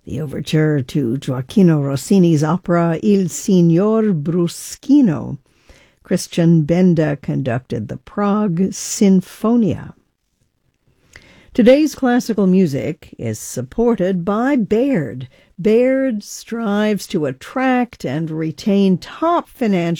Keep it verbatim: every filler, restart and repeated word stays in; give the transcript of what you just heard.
the overture to Gioacchino Rossini's opera Il Signor Bruschino. Christian Benda conducted the Prague Sinfonia. Today's classical music is supported by Baird. Baird strives to attract and retain top financial